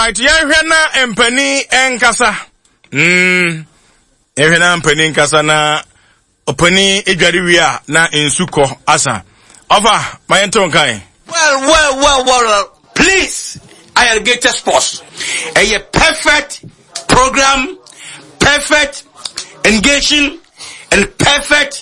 Alright, yehwena empani enkasa. Yehwena empani enkasa na opani edwariwia na ensuko asa. Over my entonkai. Well. Please, Alligator Sports. A perfect program, perfect engaging, and perfect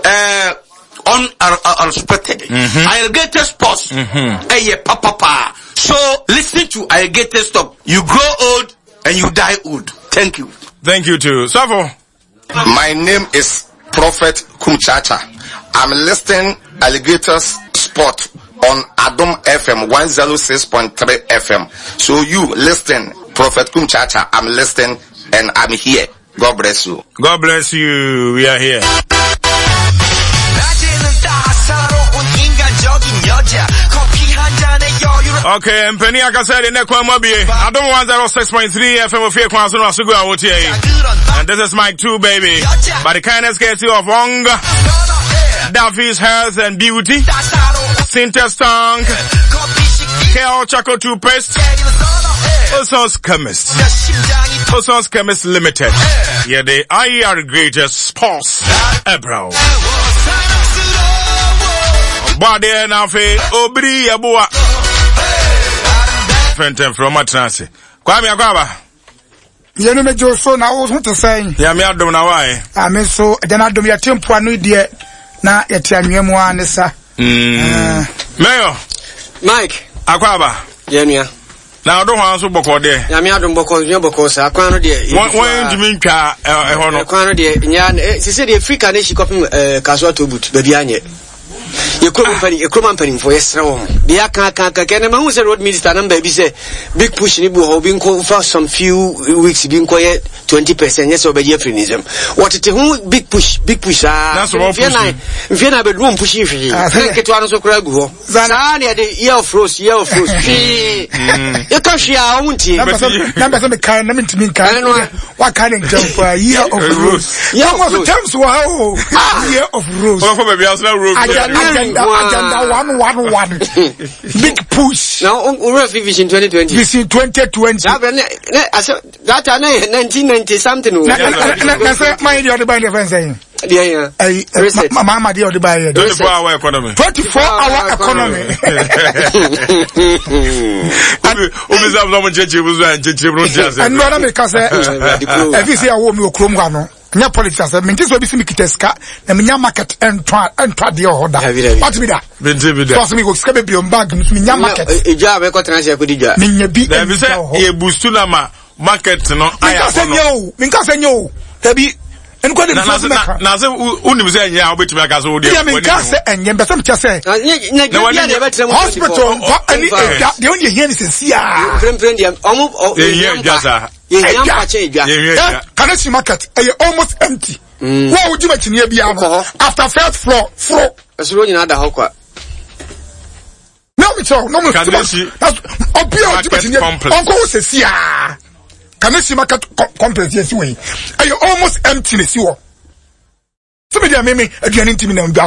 unexpected. Alligator Sports. A papa. So listen to Alligator Stop. You grow old and you die old. Thank you. Thank you too. Savo. My name is Prophet Kumchacha. I'm listening Alligators Sport on Adom FM 106.3 FM. So you listen, Prophet Kumchacha. I'm listening and I'm here. God bless you. God bless you. We are here. Okay, Mpeni Akasari Nekwamobi. Adom 106.3 FM of Kwanzaa Sugu Awutie. And this is Mike 2, baby. By the kindness courtesy of Wong, Daffy's Health and Beauty, Sintes Tongue, Kale Choco Toothpaste, Oson's Chemist Limited. Yeah, they are greatest sports ever. Bade na fe obri yaboa. Fentem from Matrasi. Kwame Akwaba. Yenu me jo so na wo to say. Ya me adom na why? Me so de na adom ya tempo anu de na yete anwemu anesa. Mayor Mike Akwaba. Yenua. Na odom ho anso boko de. Ya me adom boko sa akwan no de. Won ntimi ntwa ho no. Akwan no de nya se de Africa na shi kopim kaso to boot baby anye. Yekroma for yesterday. The aka ma hu say road minister number be say big push ni bu ho bin ko for some few weeks bin ko 20% yes obey frenism. What it hu big push That's what push. If na be room push if get to so kura gu ho. Sa na the year of rose. You can share won't number some kind na ntimi kan. What kind of jump year of rose? Yeah, what terms wow. Year of rose. Oh, baby, I was rose. Agenda 111. Big push. Now, we're Vision 2020. Vision 2020. That 1990 something. That's my idea of the friend saying. Yeah. Mama, the other buyer. 24-hour economy. 24-hour economy. And no, because if you say a woman, Chrome, nya politics minti so bi simi kiteska na minya market entwa de order what be that so me go ska be bag minya market ejwa be ko transfer ko dijwa minya bi na bi say e boost na ma market no aya minka senyo tabi enko de na say unim say nya obetimi aka so de ya minka say enye be some say na bia de betre mo hospital any de only here is sia friend dem omo can I see market? Almost empty. What would you make in here? After first floor. That's really not the whole. No, it's all. No, that's Uncle says, yeah. Can I see market complex? Yes, way. Are you almost emptiness? You are. Somebody are maybe again intimate and gas.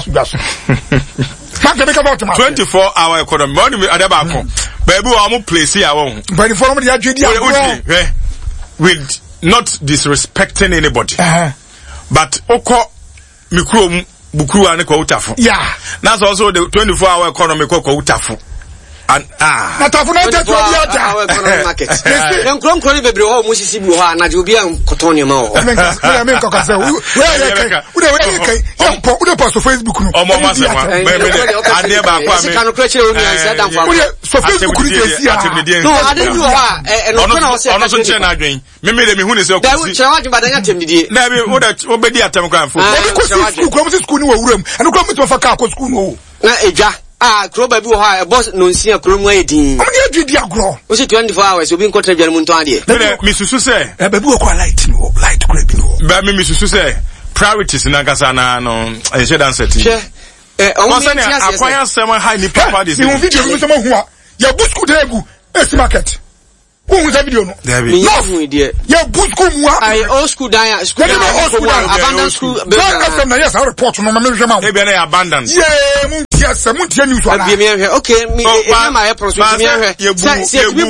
24-hour economy. Baby, I'm place here. But the form of the with not disrespecting anybody. But oko mikro bukuru ane kwa utafu. Yeah. That's also the 24-hour economy kwa utafu. And na tafu na tetu our economic market. Dem kron bebre ho musisi bi ho anaje obi an koton ma ho. Men ko ka say we kai yampo we post Facebook no. Omo ma se wa. Ade ba kwa me. Kan kro chere oni ansa dan fa. So Facebook ni dey see. No, ade du ho a no na o se. Ono so che na adwen. Me de me hu ne se ko. Da chere wadwen badanya temdidie. Na bi obedi atem kan fo. School ko mo school ni wa wuram. Anu ko mo to fa ka ko school no. Na eja kroba bi wo ha boss no nsia kromu ayedin. Am dey didi agro. O se 24 hours obi nkotra bian mu nton ade. Me susu se. Ba bi wo kwa light no, light crab no. Ba me susu se. Priorities na kasa na no enche dan set. Che o me akwanya sema high ni papa this. You video me sema hu a. Ya busku dey gu. Esi market. Who is video no? No idea. Ya busku mu a. I old school dan school. Abandoned school. After na yes I report no me hwema. E be na abandoned. Yeah, muntia news wala. Okay, me na my process me hwe.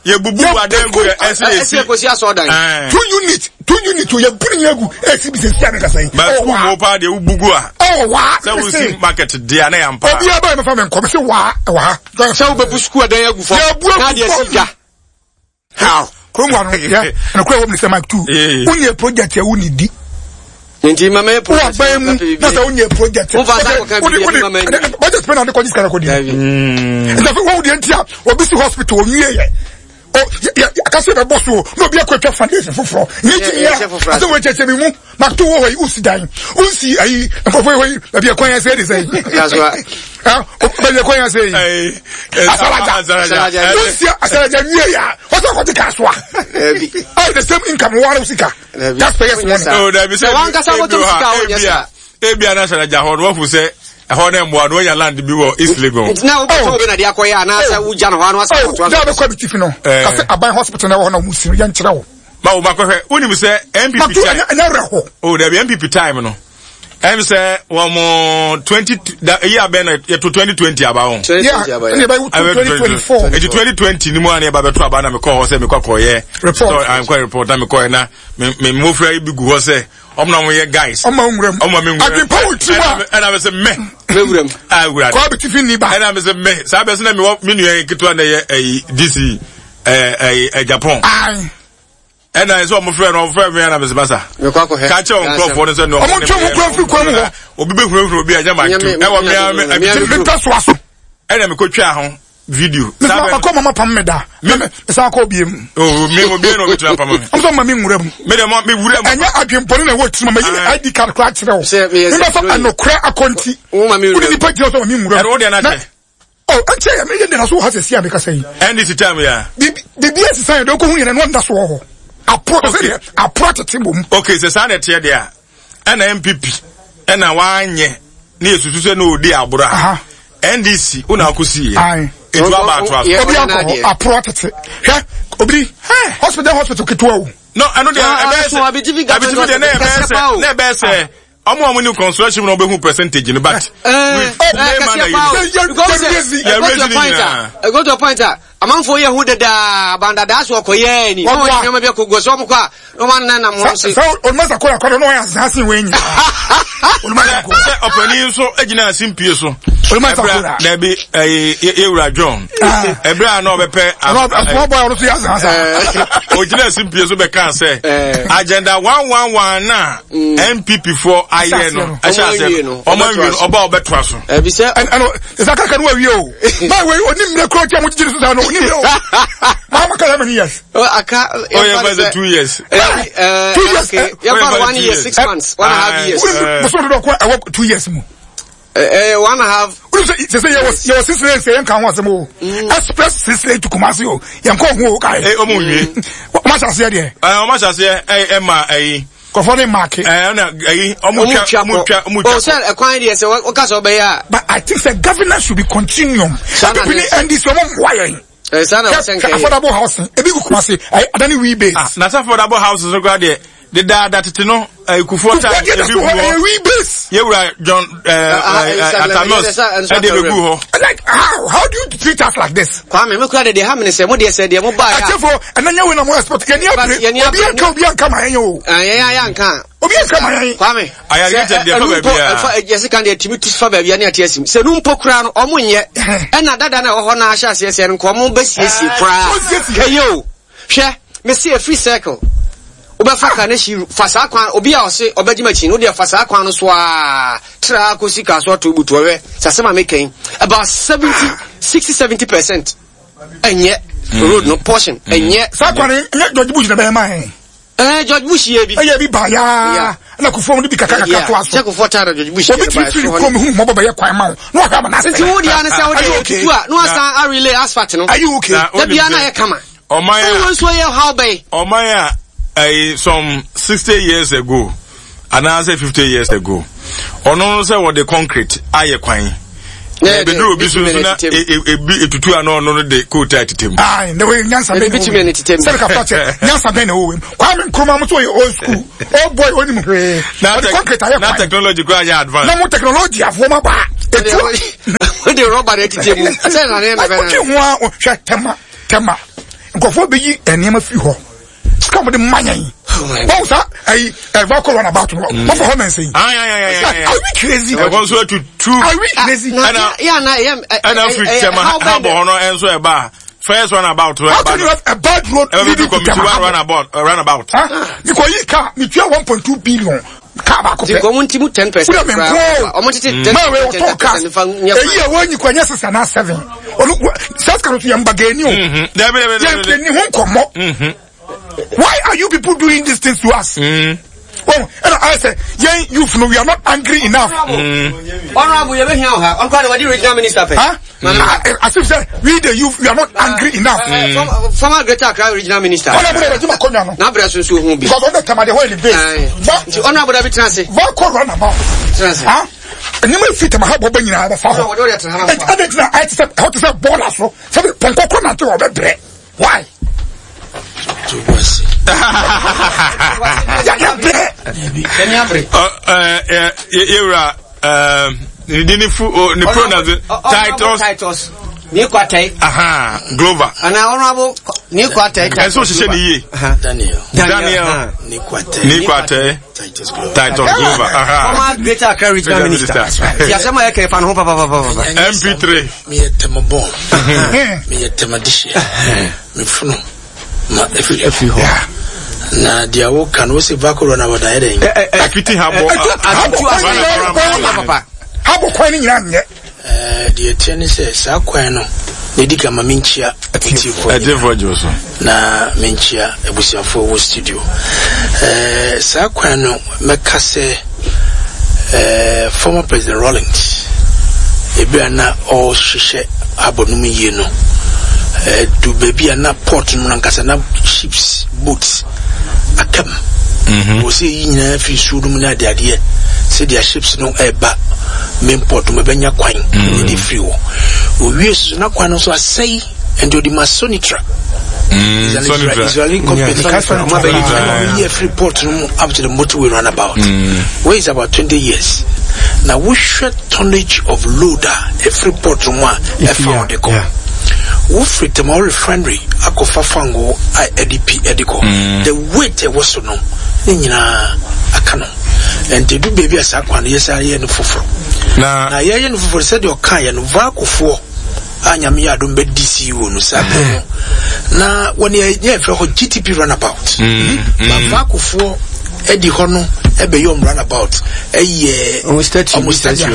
ye bubu adengu ese ko sia so dan 2 unit ye bring egu esi bi se sia me kasa yi ba ku mo pa de ubugu a wa say we see market dia na yampa obi aba me fa me nkom se wa say we bebu school adan egu fo na de sika how kromwa no ya na kro wo me say Mike 2 unye project ya uni di nti mama e project na say unye project budget spend and ko diskara ko di nda fe wo di ntia obi si hospital onwie ye akase be boss o no bi akwa foundation foforo yiti ya ase we cheche mi mu makto wo hoyi usidan unsi ayi fofo hoyi bi akwa ya say dey say that's why be akwa ya say asalaja unsi asalaja nwie ya what ko ti kaswa all the same income one usika that's payers money oh that be say one kasa go to sika o yes ebia na asalaja ho no fu say ho na mbo ado ya land bi wo East Lagos na o be na dia koya na say uja no ho asa to da be kwa bitifi no kase aban hospital na ho na musi ya nkyere wo ma wo makohwe unim say MPP time na reho oh there be MPP time no em say wo mo 20 year be na to 2020 aba on 2024 2020 ni mo an eba beto aba na me ko say me kwa ye report I'm quite report na me ko na me mo fra bi gu ho say omna mo ye guys omma nwuram adin power tiwa and I say me nwuram nwuram ko bitifi ni ba and I say me sa be say na me nu ye kitwa na ye DC Japan and I saw my friend on friend me and I say masa catch on crop for say no omo twa mo kwan fi kwan ho obi be huru obi anya man tu e wo me taso aso and me ko twa ho video sabe ko mama pam me da me sa ko biem oh me obi no betwa pam me am so mama nwuram me de me wuram anya adwempone na wo tsima me ID card crack kire wo me ba fa anokra akonti udi ni pati so mama nwuram and wo de na che oh anche ya me de na so ha se sia me ka sai and this time ya bibi esi sai do ko hu yene no nda so ho okay se sa na tie de a na MPP na wanye na esusu se na odi abura NDC una akosi ye etu aba atwa obi akọ aprotete hwe obi hospital ketwa o no anu de abese de na ebese omo ni construction no behu percentage ni but go to a point among for you who did banda that's what koye ni o nyama be ko go so mo kwa no man na mo se so on masa ko akọ no ya asin wenyi on masa ko opani so agina simpie so on masa ko na be Ewura John ebra na obepe small boy on so ya asin ogina simpie so be kan say agenda 111 na MPP for aye no acha say omanwi oba obeto so e bi say ano isaka kan wa wi o my way oni mre ko tia mo jiri so no oni mama kala many years aka yeah 2 years 2 years yeah 1 year 6 months 1.5 years so do ko 2 years mo 1.5 say you was 6 years say kan was mo express 6 years to Kumasi o yan ko hu kai omo nwie o ma chase de o ma chase ma Kofone market na omo say e kwan dey say o ka so be ya but I think the governance should be continuum and this one why sana affordable housing ebi ku Kumasi adani we base na affordable houses so go there the that no Kufuor time we base Ewura John Atanos and they go ho like how do you treat us like this Kwame me kura dey how many say mo dey say dey mo buy atefo enanya we na mo export yeni obi anka ma enyo ya nka obi anka ma yen Kwame I get there for baby yes can dey timiti for baby na atiasim se nu mpo kura no omo nye e na dada na ho na ahia se no ko mo besiesie kura kayo hwe me see a free circle obefa ka na shi fasa kwan obi a ose obagima chi no de fasa kwan no so a tra ko sika so to butu we sasema making about 60-70% enye road no portion enye sa kwan George Bush na be man George Bush ye bi bi ba ya na Kufuor mo bi kaka to aso check for tara George Bush obi tri ko mo mo ba ye kwan ma no aka ma na se ti wo dia na se wo de tutu a no asa a relay asphalt no are you okay da bia na ye kama omaya so ye how bay omaya some 60 years ago and I say 50 years ago ono say what the concrete aye kwan be do obi so na etutu ano no de quota titem the way nyansa be titem say ka pache nyansa be na wo kwa me nkroma mo so old school oh boy oni mo na concrete aye na technology go aye advance na mo technology afo ma ba the rubber titem say na na be na tema nkofo be yi enema fi ho ska mo de manyan oh sir I vocal run about what for home and saying are we crazy I want to two are we crazy and how no enso e ba first one about how can you have a bad road leading to run about because you car me 1.2 billion car back up community 10% almost 10% when you kwanya 7 South Carolina mbageni o ni ho komo. Why are you people doing these things to us? Oh, and I say, yeah, we are not angry enough. Honorable, you here, on what the original minister? As if say, we the youth, we are not angry enough. Former Greater Accra original minister. Now, because on the time the whole debate. Honorable David Transi. What could run about? And you may fit my hub open in other father. I accept how to say borders. So the Ponco to our bed. Why? Titus Glover and honorable Nikwate so she said Daniel Nikwate Titus Glover former Greater Accra regional minister yasema yake fan ho papa MP3 me temabon me temadishia me funo ma efi ho na dia wo kan wo se vakoro na wada eden akiti habo papa habo kwan ni nyanye dia tiene se sa kwan no edika ma minchia atifo joso na minchia ebusiafo wo studio sa kwan no mekase former President Rawlings ebia na o hihye abonum yie no do baby na port no nkasa na ships boats akam wo se yina fi sudum na ade se dia ships no eba main port mo benya kwan di free wo wies na kwan no so asai and the Masonitra Israeli company free port up to the motorway runabout where is about 20 years now we share tonnage of loader every port room found the call we free them all refinery akofa fango IDP ediko the weight was so no nyina akano and they do baby as akwan yes aye no foforo na ye no foforo said your kan no va akofo anyame ya do mbedi CEO no sabe na when ye fro GTP runabout ma va akofo edi hono ebe yom runabout eye almost statue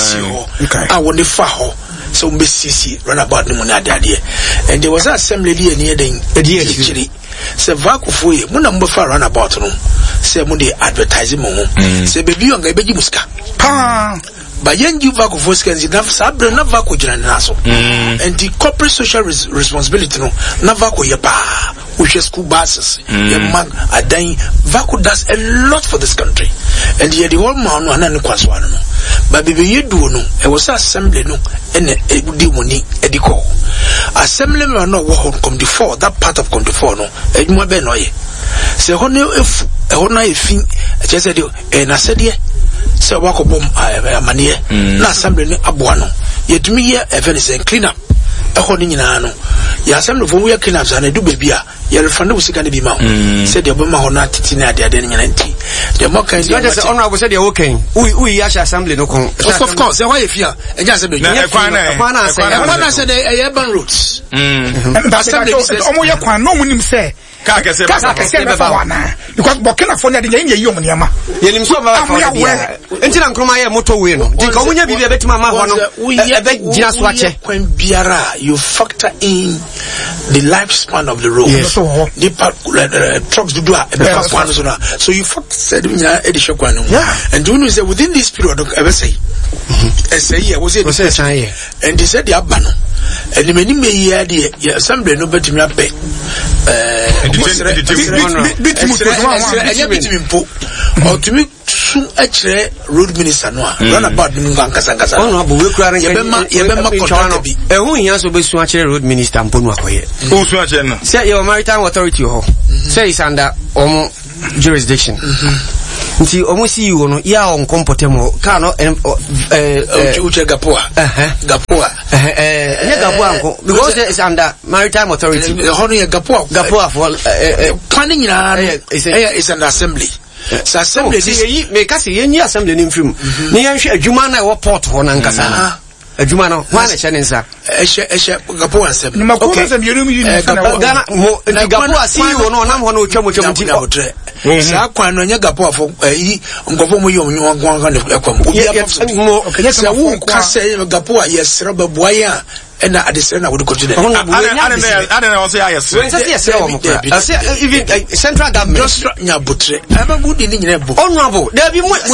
I want the fa ho so mbesisi runabout no na ade and there was an assembly near the se vakufo ye mo na mo fa runabout no se mo dey advertise mo se baby on ga beji muska pa ba yengi vakufo skenzi na sabre na vako jina na so and the corporate social responsibility no na vako ye pa we school buses ye man adan vako does a lot for this country and ye the whole man no anani kwaso no ba bebe ye duo no e was assembly no ene di money ediko assembly man no wo come the four that part of come the four no eduma be no ye se hono efu e hono efin e che se de e na se de se wakobom amane na assembly ni aboa no yetumi ye event clean up e hono nyina no ya assembly fo we clean up za na du bebia ye refund wo sika ne bi ma ho se de obema hono atiti na ade nyina nti de mo kan you just honorable said you okay we ya assembly no kon of course why if ya e just say kwana say the urban roads assembly omo ye kwan no munim say kaka be ba wana because Burkina Faso de nya yom niama yenim so ba enti na nkroma ye motor way no di ka omunya bibia betima ma ho no ebe gina so ache kwan biara you factor in the lifespan of the road the trucks do so you said and you know say within this period ever say was it and they said the abano and many me here the assembly no betimi abe or to me soon actually road minister no run about nkasa honorable we kura who here so be soon actually road minister mponu akoye who soon actually no say your maritime authority ho say is under jurisdiction nti omo see you no ya on comfortable ka no uche Gapoa Gapoa because it's under maritime authority hono ye Gapoa for planning is an assembly. So assembly is me kasi yenyi assembly ni mfim ni yanhwe adwuma na wo port ho na nkasa adwuma no wan e chene nsa Gapoa assembly ni makoma assembly ni Ghana mo Gapoa si wo no nam ho na otwa ti sa kwa no nya Gapoa fo nkofo mo yom nwanwa na ekwam obi afo so wo kasa Gapoa yesra babuaya ena adesere na wo continue ana also yes even central government just nya butre aba budi ni nyina bo honorable there be mo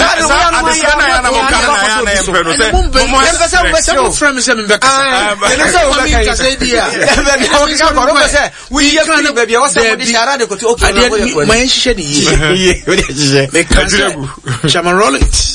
Chairman Rollins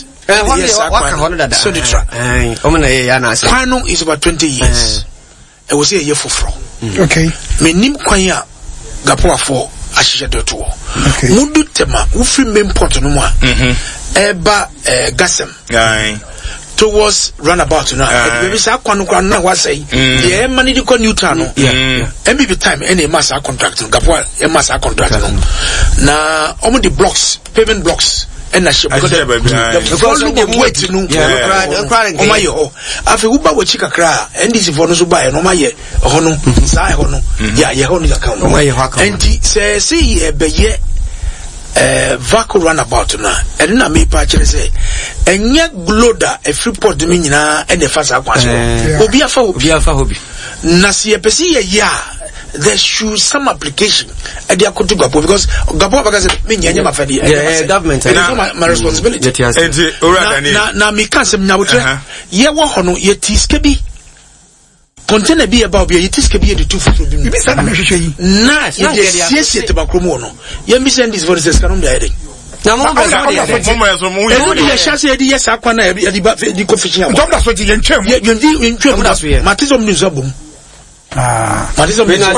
Kwano is about 20 years. It was a year for from. Okay. Me nim kwanya Gapoa for ashisha doto. Mudu tema ufi memport no mwa. Eba gasem. Towards runabout now. Maybe sa kwano kwano na wasai. The money di ko Newtown no. MBB time any massa contract no Gapoa massa contract no. Na omo the blocks, pavement blocks. And I should because the weight no my yo afi uba we chika kra and this for no so buy no my hono sai hono ya hono account and say see be ye vacuum runabout na and na me pa chere say enye gloda e freeport me nyina and the fast akwa so obi afa obi na se e pesi ye ya there should some application at the Gapoa because Gapoa because me nyanya mafadi government my responsibility na me kan sem nyawotre ye wo hono ye tiske bi container bi about ye tiske bi ye de two for bi bi sana me hwehwe yi na ye siesie te bakromo no ye mi send this for this canon bi ayde na mo ba so ye chance ye yes akwa na ye di coffee ya dom da so ye ntwem ye ntwem da so ye matizo mni zo bom Matizo mdizo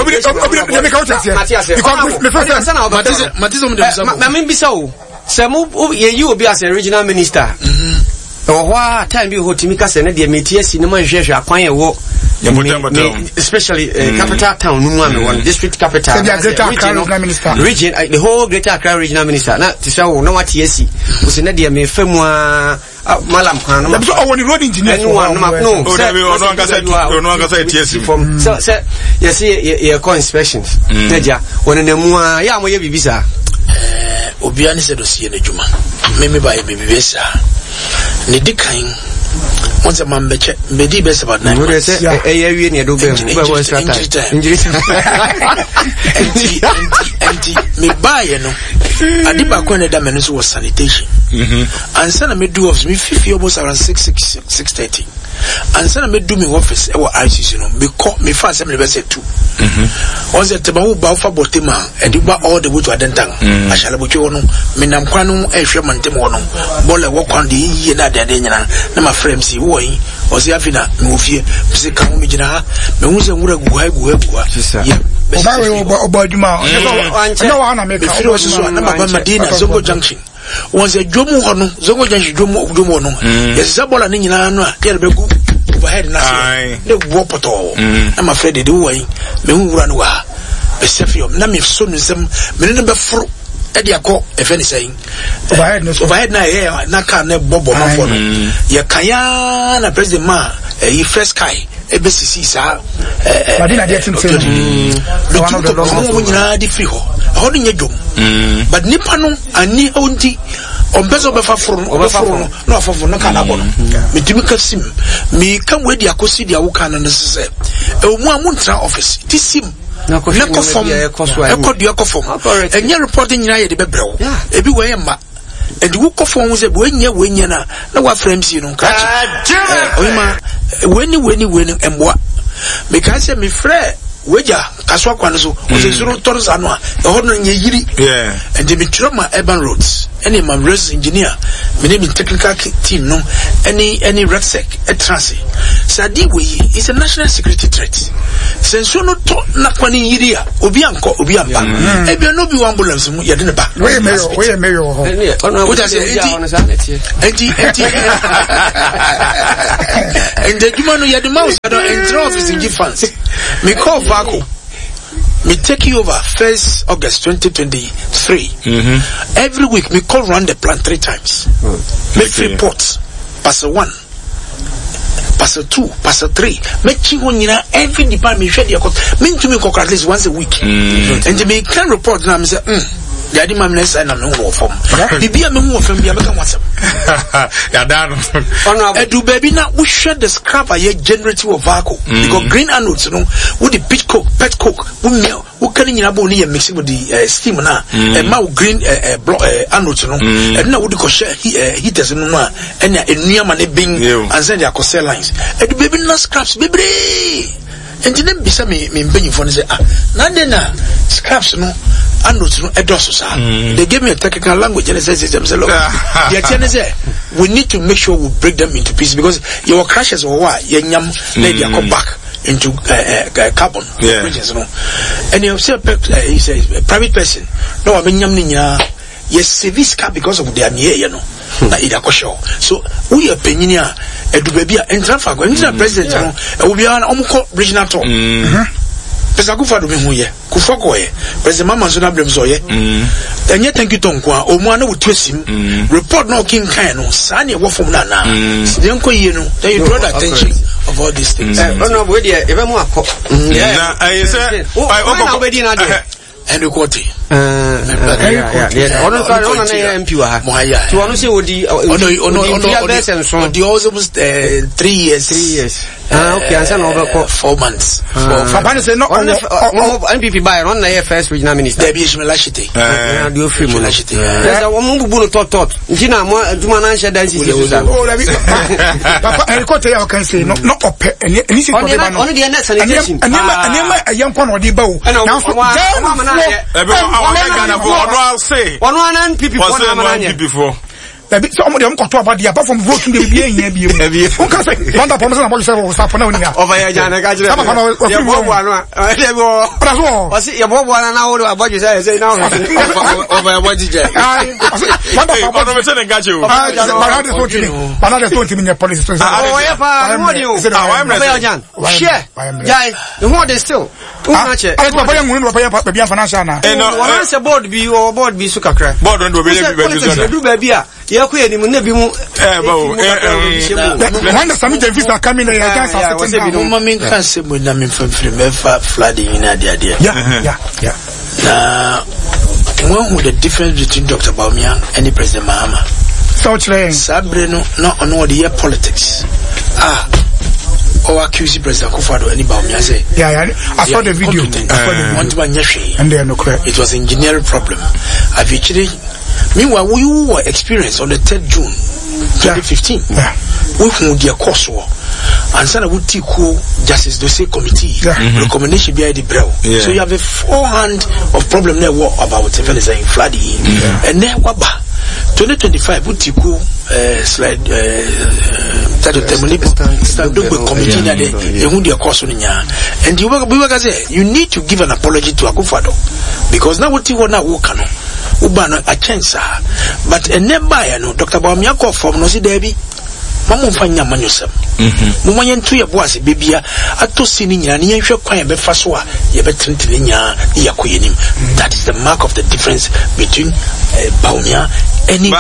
you be as a regional minister. Time be hotimika sene de metiesi ne manhwehwe akwan ye wo especially capital town no one district capital region the whole Greater Accra regional minister na tisawo na watiesi usene de me famu malam kan no so woni road engineer no angasa tiesi from so yes ye co inspections naja wonenemu ya moye bibisa obia ni se dossier ne djuma meme ba ye bibisa ni dikan once man beche medi best about 9 months we ne do be injury me buy no adiba ko ne da me no so was sanitation and sana me do office me fifi almost around 6:30 and sana me do me office e wa ICC no me call me fa assembly be say 2 once the ba ba fa botema and you ba all the way to Adentang ashala bocho no me nam kwanu ehwe mantem no bolle wo kwan de yi na de nyina na ma frame si wo yi o se afina me ofie se kan me gina me hu se nwura guha ya oba adwuma na wa na me ka o so na baba Madina Zongo Junction once a jomu hono Zongo Junction jomu no yes sabola ni nyina no a de be gu overhead na se de wo poto na ma frede de wo yi me hu nwura no wa be sefio na me so nsem me ne be foro e de akọ efe ni saying overhead na ye na ka na bobo ma fo no ye kaya na president ma e first kai e be sisi sa Madina dey think say one of the long nyina di free ho ho no nyedom but nipa no ani onti ombezo be fa foro no afofo no ka na bo no metimi ka sim mi ka we di akosi di awuka na se e omu amuntra office ti sim na ko fom e ko di ko fom enye reporting nyina ye de bebrewo ebi we ma and wo ko fom ze bo enye na wa frame si no ka oyima weni emboa because say me frɛ weja kaswa kwa no so o se suru toru sanu a e ho no nye yiri and me troma urban roads any my resource engineer, my name in technical team, no, any RECSEC, transit. Sadi is a national security threat. Since you not Nakwani Iria, Obianco, Obiamba, and you no be ambulance, you didn't back. Where mayor, what I say, and the human who had the mouse, I don't enter office in funds. Me call Vaco. Me take you over 1st August 2023. Every week me call run the plan 3 times. Make reports. Pastor 1, Pastor 2, Pastor 3. Make you every department share their cost. Mean to me cook at least once a week. And me can report now. Me say, the idea my minister and I'm no more from. Bibi I'm no more from. Bibi I'm what's up. Yeah, done. Do baby now we share the scrap a generative of vacuum because green anodes, you know, with the pet coke, we meal, we can in a bony and mix it with the steam now, and now green anodes, you know, and now we could share heaters and near money being and send their cost lines. And the baby not scraps, baby. And then be some me being for say, scraps, you know. They gave me a technical language and they said, look, we need to make sure we break them into pieces because your crashes or why you come back into carbon regions, you know. And you say he's a private person. No, I mean yes, service car because of their near, you know. So we are paying a do baby and traffic when president, you know, will be an regional tour. Pesa kufa do me hu ye kufa ko ye president mama so na blem so ye enye thank you tonkwa o mu ana wotuasim report no king kan no sa na wo fom na na de nko ye no then you draw the attention of all these things no we dey e be mu akọ na I say I we dey na dey and the quality MP wa to ono say odi the also was 3 years okay answer no 4 months Fabani say no MPP buy on na first regional minister there be Ishmelashite do free Ishmelashite there o mu bubu no tot ntina mo aduma na nche dance si so papa and quality you can say no op any si for them no on the next sanitation anema ayanko no di ba o now so one MPP before. Some of them got to about the apart from voting the BA here. Who can say one person about yourself for now? Over here, Jana, was it your Bob one hour about you say now? Over what did you? Another 20 minute police. Oh, yeah, the more they still. Board be or board be Sukakra. Board and do baby. Yeah, we need to be more. When some visa coming, I can't say when I'm in flooding in idea. Yeah. Now, one with the difference between Dr. Baumia and the President Mahama. So, Sabrino, not on all the year politics. Or accuse President Akufo-Addo any Baumia say. Yeah, I saw the video. And they are no correct. It was an engineering problem. I've actually. Meanwhile, we were experienced on the 3rd June 2015. We found their course war. And then we took Justice Dossier Committee recommendation behind the brow. So you have a 4-hand of problem there about flooding. And then 2025 we took slide committee that they won their course on and we were say you need to give an apology to Akufo-Addo because now what you want now Ubana a chance, but a nearby, no Dr. Baumia from no see Debbie. Mamu fanya manyosam. Mumanyan tu ya boise bibia ato sininya ni yenhwe kwan be faso a ye betrentilinya ya koyenim. That is the mark of the difference between Baumia and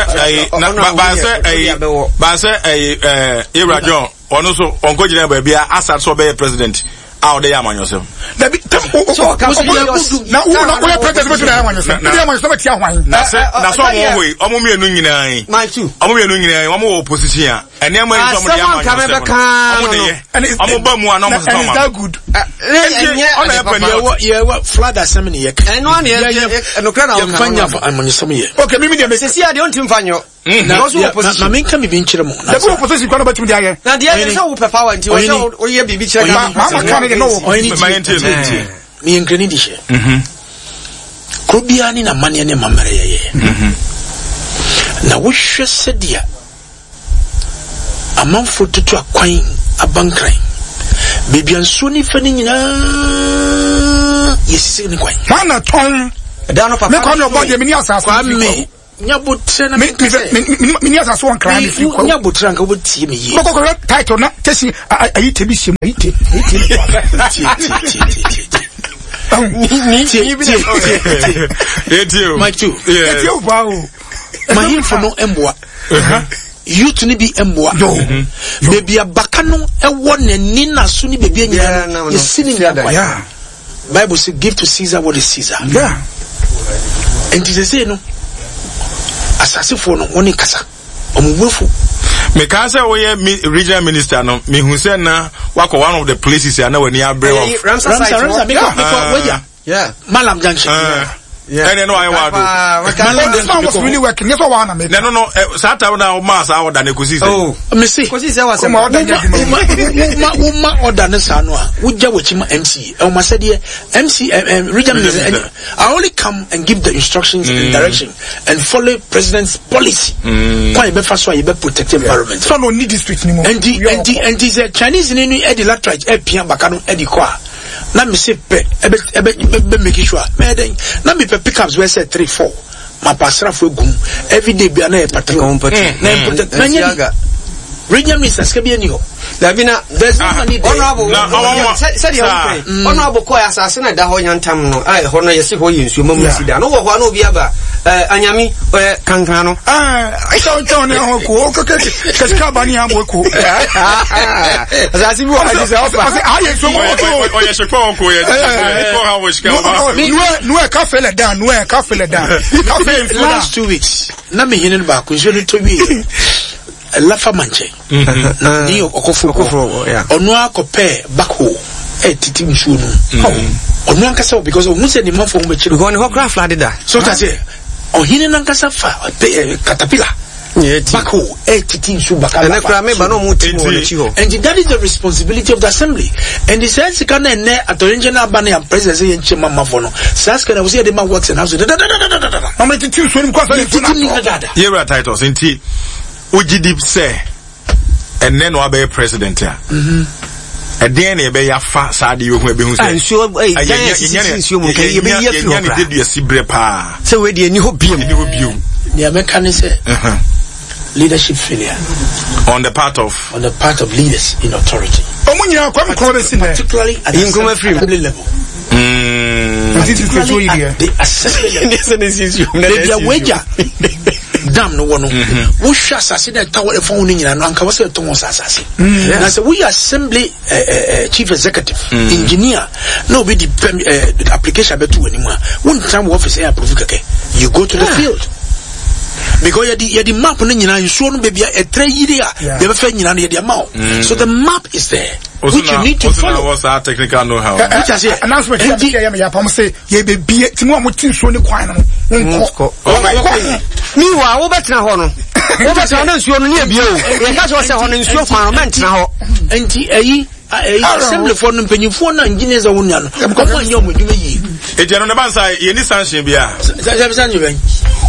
Irajon ono so onko gina ba bia asat so be president. How they are on yourself. Now, we president and is that good? Flood assembly. Okay, maybe they say I don't think fanyo. Na minka mi binchire mo. The opposition kwa batum dia ye. Na dia ye so pe power nti o so o ye bibi chire ga. Mama kan no. Mi enkre ni di she. Krobia ni na mane ne mamare ye. na wo hwɛ sedia amanfo tutu akwan abankran baby anso ni fa ni nyina yesi ni kwan mana ton da no papa me kwa no body me ni asase kwa me nyabotre na me ni asase won kran ni free kwa nyabotre nka wotie me yi ko title na tesi ayi tebi shim ayi te mahimfo no emboa youth ni bi emboa baby abaka no ewo nani na so ni baby anyina yesi ni kwa Bible say give to Caesar what is Caesar and it say no asasefo no woni kasa omwefo me can say we regional minister no me hu say na wako one of the places ya na wani abre of Ramsar yeah Malam Junction and no I want this man was really working yes one am no sata na mass I order negotiate me see kosi say was ma order na sa no a wujja wachima MC e ma say de MC regional minister I only come and give the instructions and direction and follow president's policy kwa be fa so ye be protect environment so no need district ni mo and the Chinese ni e di latrite e pia baka no e di kwa na me say ebe make sure me den na me pickups we say 3-4 ma pasra fo gum every day bia na e patrol na important na nya regional ministers ka bia ni ho Davina there's no money there said you honorable ko asase na da ho nyantam no ai ho no yesi ho yinsu mamu sida no wo ho no bia ba anyami kankran no I don't know ko ka bani ha mo ko asase bi wo ha say offer I so mo o ye se ko ye ko ha wo shika no ka fele down last 2 weeks na me hinin ba ko so to bi lafa manche ni okofo onu akope bako titi nsuo no onu ankasa because onu se ni mafo mo chiri go ni ho craft la dida so ta say ohini nankasa fa caterpillar bako titi nsuo baka na kra me ba no mu ti mo le chi ho and that is the responsibility of the assembly and the sense can na attorney ban and president say nche mama fo no sas can we say the man works and house I'm titi nsuo ni kwa fa Yera titles inti Ujidip say and then wa be president ya then e be ya fa saade yo hu e be hu say nsuo nsuo mo kan ye be ye fi ho de dua sibre pa say we de ni ho biom the American say leadership failure on the part of leaders in authority omunyina kwa mko be sin particularly at the level this is so here the assembly dam no wono wo hwa asase na tawo e fon no nyina no anka wo se to asase na se we assembly chief executive engineer no be the application betu animu a won time office approve keke you go to the field because you the map no nyina nsuo no bebia e 3 yiri a be fa nyina no ye the amount so the map is there which you need to follow what's our technical know how which I say announcement here ya pam say ye be bie ti mo tin nsuo ni kwan no nko mi wa wo betra ho no wo betra no nsuo no ne bie o ye ka so se ho no nsuo kwan no mentra ho enti ayi assembly for no mpanyimfo na engineers a wonu ano ko mo anyo mo dwuma yi ejano ne bansa ye ni sanction bia sanction ben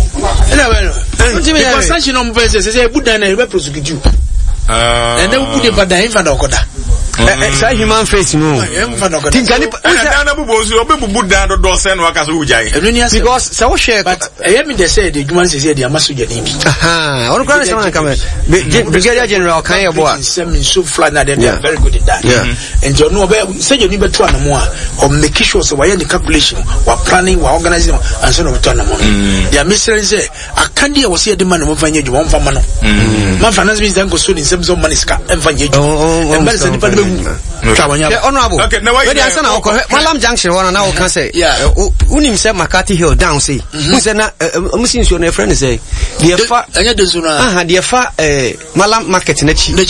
because sanction on person say budan na be prosecute and then put the bad in front of okoda say human face no tinkani na bubo nso obebubu dan do se no aka so ujai because say wo share but me they say the human say the amasoja ni bi on go say man come brigadier general kan ye boa some so flat na they are very good at that and you know say you need beto anamo a or make sure so why the calculation we planning we organizing and so no beto anamo they are missing say akandi was here the man mo fanye djuma mo fa ma no man finance minister go so ni some money ska fanye djuma and man say the honorable okay now why answer na okọ Malam Junction one na o kan say unim say Makati Hill down say who say na musinsuo na friend say the fa anya de so na the fa Malam market na chi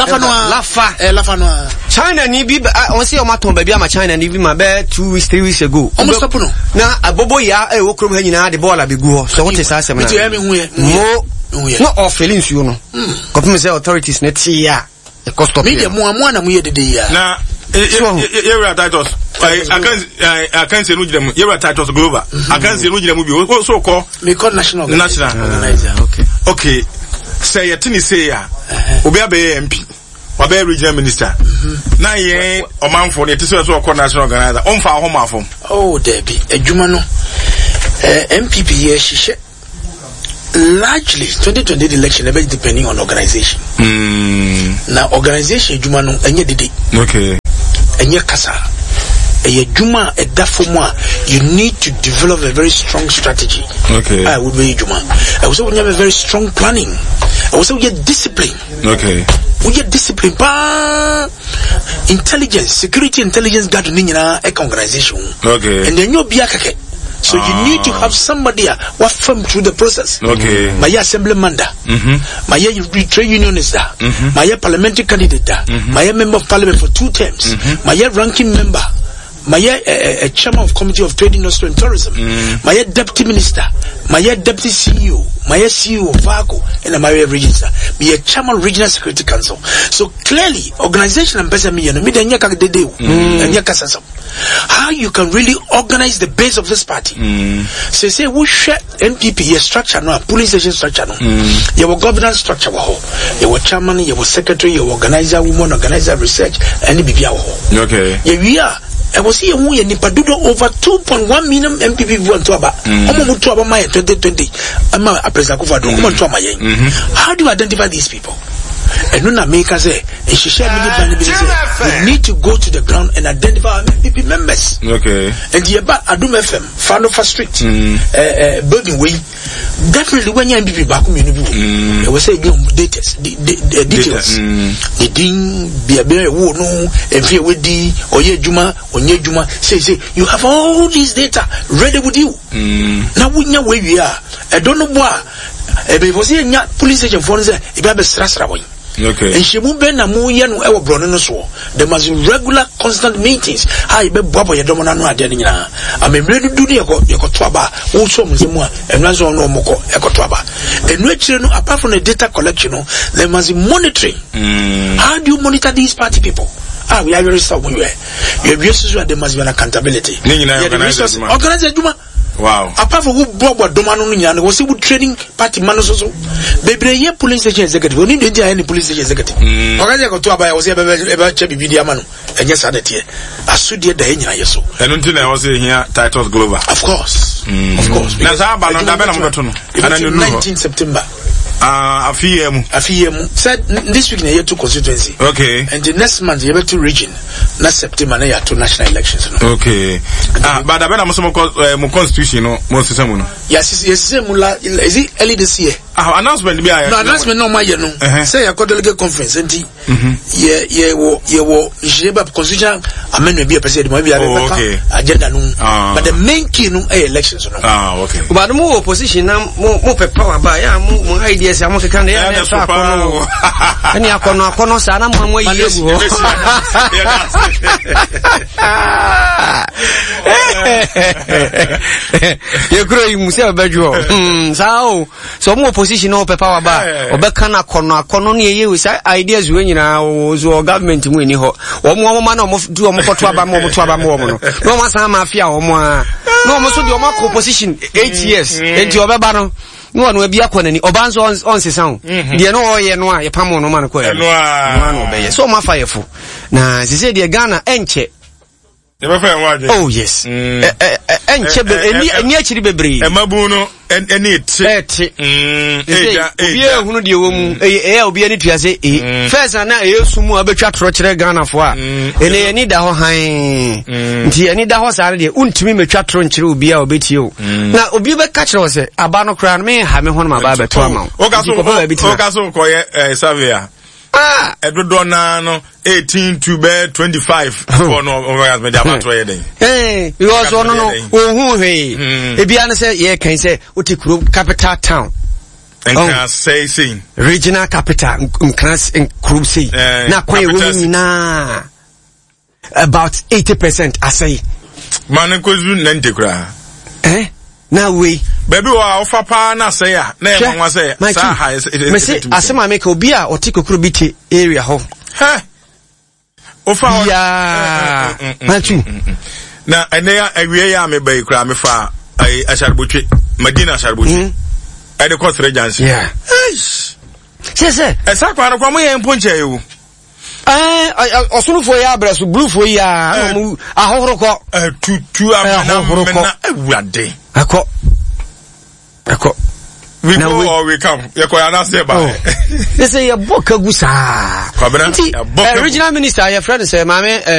lafa no China ni bi on say o maton ba bi ama China ni bi ma be 2 weeks 3 weeks ago almost stop no na abobo ya wo krom ha nyina de ball abi gu ho so what is asem na no offering nsuo no kopim say authorities na ti ya media mo na mo ye dede ya na Yera titles I can't say no Yera titles global I can't say no bi so call me call national organizer okay okay say yetini say ya obi abe MP obi regional minister na ye omanfo ne tese so ko national organizer on fa home afom oh debi adwuma no MPP ye hihye largely 2020 election ebe depending on organization na organization adwuma no enye dede okay enye kasa juma edafomwa you need to develop a very strong strategy. Okay. I would be juma. I also would have a very strong planning. I also would get discipline. Okay. We get discipline intelligence, security intelligence got to nina a organization. Okay. And then you'll be a so you need to have somebody what from through the process. Okay. My assemblyman da. My trade union is da. My parliamentary candidate da. My member of parliament for 2 terms. My ranking member. My chairman of committee of trade industry and tourism. My deputy minister. My deputy CEO. My CEO of VAGO and my regional. Me a chairman regional security council. So clearly, organization and person me and how you can really organize the base of this party. Say we share NPP structure no, police station structure no. Your governance structure your chairman, your secretary, your organizer, woman organizer, research, and BBA. Okay. Yeah, we are. I was here we nipadudo over 2.1 million MPP vote to aba. Omo to aba my 2020. Ama President Akufo-Addo omo to amaye. How do you identify these people? And when I make us say, we need to go to the ground and identify our MPP members. Okay. And the about Adum FM, Fanofa Street, building way. Definitely when you MPP back they will say details. The ding be a bear wo no every wedi oye juma onye juma say you have all these data ready with you. Now we know where we are. I don't know why. Police station for say e be stressful. Okay. And she move na mu ye no e wo brono no so. There must be regular constant meetings. How you be bobo ye domo na no ade nyina. Am ready do ne yekoto aba. Wo so mu semu a enwa so no moko yekoto aba. Enu akire no apart from the data collection no, there must be monitoring. How do you monitor these party people? We are very stubborn. You there must be an accountability. Organize Juma. Wow. Apart from who brought Domano Nian was he would training party manos also. Baby, ye police station executive. We need to any police station executive. Organize go to I was ever check video man. And yes, I did here. I stood here the Henya yeso. And until I was here, Titus Glover. Of course. Of course. That's how about the 19th September. A few said this week na to constituency. Okay. And the next month you to region. Next September na to national elections. Okay. But I bet I'm some constitution no most system no. Yes, is it early this year? Announcement be no announcement no my no. Say a delegate conference and wo jeba constitution amendment be president mo be agenda no. But the main key no elections no. Okay. But mo opposition na mo power ba ya mo idea say mo keka na ya so akono. Ani akono sa na mo yegu. You grow you must have bedroom. So more position no power ba. Obeka na akono na ye say ideas we nyina so government mu ni ho. Omo ma na omo do omo koto aba mo to aba mo no. No ma san ma afia omo a. No omo so de omo position 8 years. Enti obeba no. No one will be a quantity. Obanzo on sound. The no ye no a pamo no man ko. No so ma fireful. Na she said the Ghana enche. Oh yes. Enche eni achiri bebre. Emabu no eni eti. Obi ehunu de wo mu. Obi ani tuase first na esumu abetwa tro kire Ghana fo a. Eni da ho han. Nti eni da ho sare de untimi metwa tro nkire obi a obeti o. Na obi be ka kire wo se aba no kra me ha me ho no ma ba beto ama. Okaso ko ye Savia. Edodo na no 18 to be 25 for no over me da pato ye den. Because no ohun hwe. Ebia no say ye kan say Utikuru capital town. And can say sing regional capital class in Kuru say. Na kwa ye na about 80% I say. Man ko zu nante kura. Now we baby wa ofa pa na say ya na e nwa say sa ha me say asema make obi a Otikuru biti area ho. Ofa ya machu na ene ya awie ya me bai kura me fa ai asharbuchi Madina asharbuchi the cost regency. Yeah. Say. Esa kwa no kwa mo ye mponche ewu. Osunu fo ya abreso blue fo ya mu ahohoro ko. Tutu amena ewade. Akọ. We go or we come. You can answer by. They say your book agusa. Original minister, your friend say, "Mame,